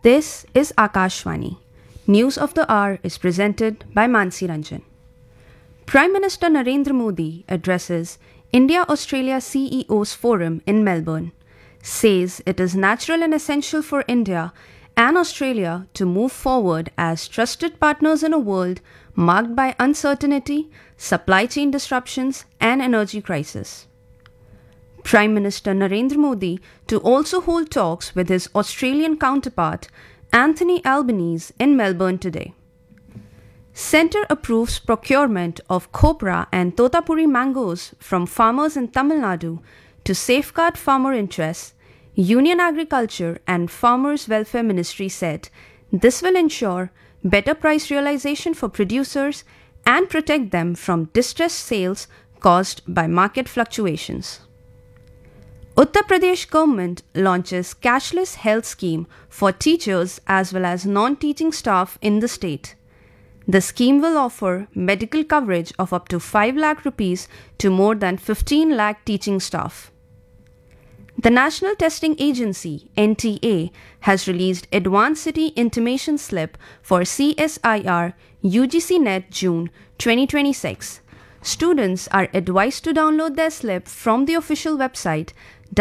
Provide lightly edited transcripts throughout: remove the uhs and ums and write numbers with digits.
This is Akashvani. News of the Hour is presented by Mansi Ranjan. Prime Minister Narendra Modi addresses India-Australia CEOs Forum in Melbourne, says it is natural and essential for India and Australia to move forward as trusted partners in a world marked by uncertainty, supply chain disruptions, and energy crisis. Prime Minister Narendra Modi to also hold talks with his Australian counterpart Anthony Albanese in Melbourne today. Centre approves procurement of copra and totapuri mangoes from farmers in Tamil Nadu to safeguard farmer interests. Union Agriculture and Farmers Welfare Ministry said this will ensure better price realization for producers and protect them from distressed sales caused by market fluctuations. Uttar Pradesh government launches cashless health scheme for teachers as well as non-teaching staff in the state. The scheme will offer medical coverage of up to 5 lakh rupees to more than 15 lakh teaching staff. The National Testing Agency (NTA) has released Advanced City Intimation Slip for CSIR UGC NET June 2026. Students are advised to download their slip from the official website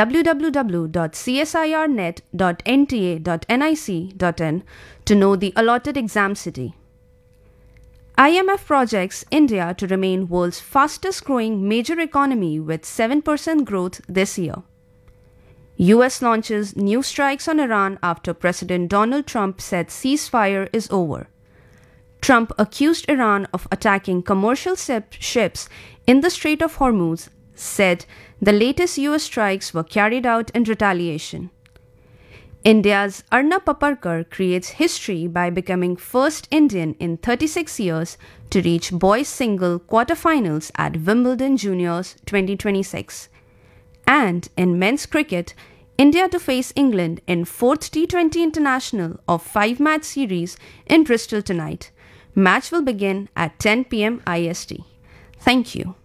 www.csirnet.nta.nic.in to know the allotted exam city. IMF projects India to remain world's fastest growing major economy with 7% growth this year. US launches new strikes on Iran after President Donald Trump said ceasefire is over. Trump accused Iran of attacking commercial ships in the Strait of Hormuz, said the latest US strikes were carried out in retaliation. India's Arnab Paparkar creates history by becoming first Indian in 36 years to reach boys single quarterfinals at Wimbledon Juniors 2026. And in men's cricket, India to face England in 4th T20 International of 5-match series in Bristol tonight. Match will begin at 10 p.m. IST. Thank you.